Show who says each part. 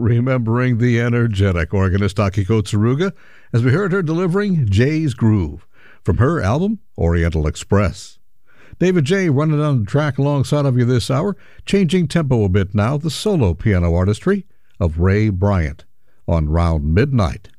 Speaker 1: remembering the energetic organist Akiko Tsuruga as we heard her delivering Jay's Groove from her album Oriental Express. David J. running on the track alongside of you this hour, changing tempo a bit now, the solo piano artistry of Ray Bryant on Round Midnight.